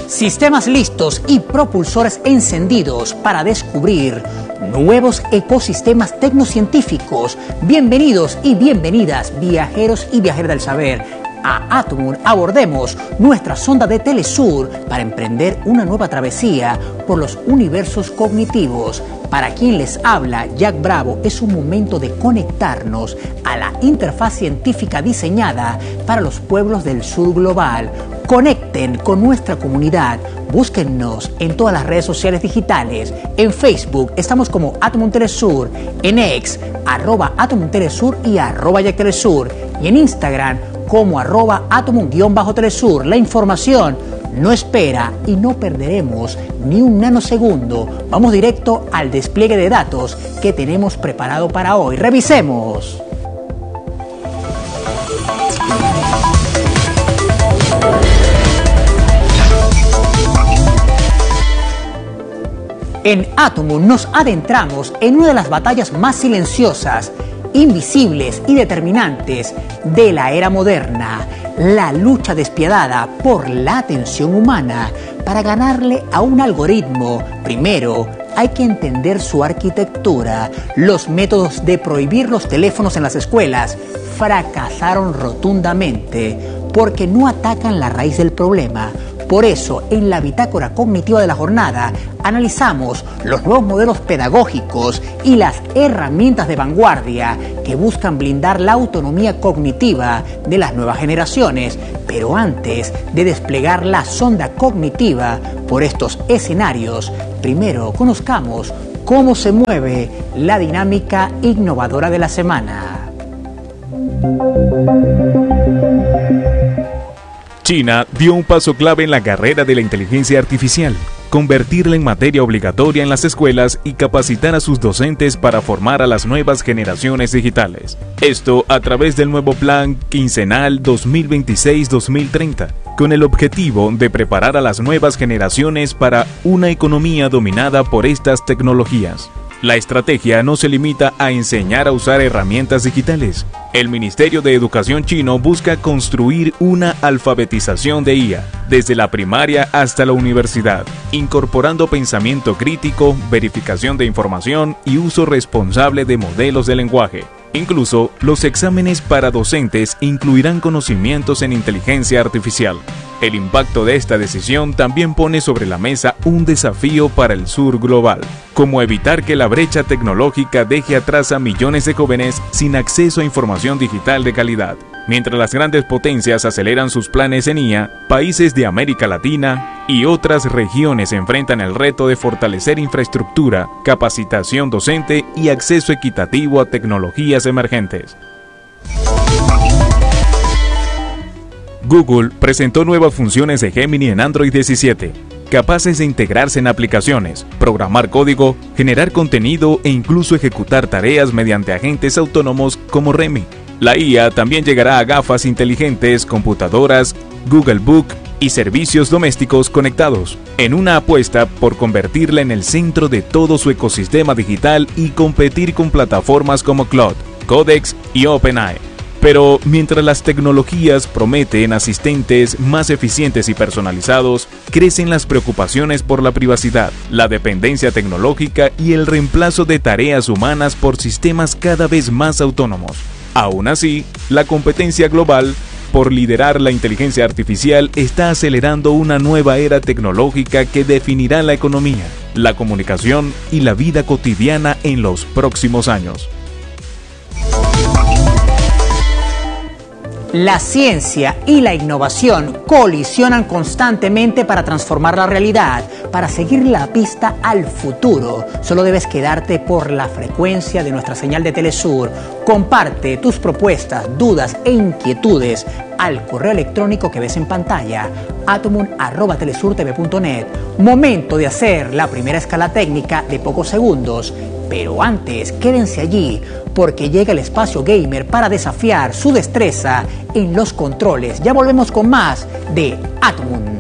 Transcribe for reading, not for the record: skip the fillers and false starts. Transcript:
Sistemas listos y propulsores encendidos para descubrir nuevos ecosistemas tecnocientíficos. Bienvenidos y bienvenidas, viajeros y viajeras del saber. A Atomun abordemos nuestra sonda de Telesur para emprender una nueva travesía por los universos cognitivos. Para quien les habla, Jack Bravo, es un momento de conectarnos a la interfaz científica diseñada para los pueblos del sur global. Conecten con nuestra comunidad. Búsquennos en todas las redes sociales digitales. En Facebook estamos como Atomun Telesur, en X, @Atomun Telesur y @Jack Telesur, y en Instagram como @Atomun_Telesur. La información no espera y no perderemos ni un nanosegundo. Vamos directo al despliegue de datos que tenemos preparado para hoy. ¡Revisemos! En Atomun nos adentramos en una de las batallas más silenciosas, invisibles y determinantes de la era moderna, la lucha despiadada por la atención humana. Para ganarle a un algoritmo, primero hay que entender su arquitectura. Los métodos de prohibir los teléfonos en las escuelas fracasaron rotundamente porque no atacan la raíz del problema. Por eso, en la bitácora cognitiva de la jornada, analizamos los nuevos modelos pedagógicos y las herramientas de vanguardia que buscan blindar la autonomía cognitiva de las nuevas generaciones. Pero antes de desplegar la sonda cognitiva por estos escenarios, primero conozcamos cómo se mueve la dinámica innovadora de la semana. China dio un paso clave en la carrera de la inteligencia artificial, convertirla en materia obligatoria en las escuelas y capacitar a sus docentes para formar a las nuevas generaciones digitales. Esto a través del nuevo Plan Quincenal 2026-2030, con el objetivo de preparar a las nuevas generaciones para una economía dominada por estas tecnologías. La estrategia no se limita a enseñar a usar herramientas digitales. El Ministerio de Educación chino busca construir una alfabetización de IA, desde la primaria hasta la universidad, incorporando pensamiento crítico, verificación de información y uso responsable de modelos de lenguaje. Incluso, los exámenes para docentes incluirán conocimientos en inteligencia artificial. El impacto de esta decisión también pone sobre la mesa un desafío para el sur global, como evitar que la brecha tecnológica deje atrás a millones de jóvenes sin acceso a información digital de calidad. Mientras las grandes potencias aceleran sus planes en IA, países de América Latina y otras regiones enfrentan el reto de fortalecer infraestructura, capacitación docente y acceso equitativo a tecnologías emergentes. Google presentó nuevas funciones de Gemini en Android 17, capaces de integrarse en aplicaciones, programar código, generar contenido e incluso ejecutar tareas mediante agentes autónomos como Remy. La IA también llegará a gafas inteligentes, computadoras, Google Book y servicios domésticos conectados, en una apuesta por convertirla en el centro de todo su ecosistema digital y competir con plataformas como Claude, Codex y OpenAI. Pero mientras las tecnologías prometen asistentes más eficientes y personalizados, crecen las preocupaciones por la privacidad, la dependencia tecnológica y el reemplazo de tareas humanas por sistemas cada vez más autónomos. Aún así, la competencia global por liderar la inteligencia artificial está acelerando una nueva era tecnológica que definirá la economía, la comunicación y la vida cotidiana en los próximos años. La ciencia y la innovación colisionan constantemente para transformar la realidad. Para seguir la pista al futuro, solo debes quedarte por la frecuencia de nuestra señal de Telesur. Comparte tus propuestas, dudas e inquietudes al correo electrónico que ves en pantalla, atomun@telesurtv.net. Momento de hacer la primera escala técnica de pocos segundos. Pero antes, quédense allí, porque llega el espacio gamer para desafiar su destreza en los controles. Ya volvemos con más de Atomun.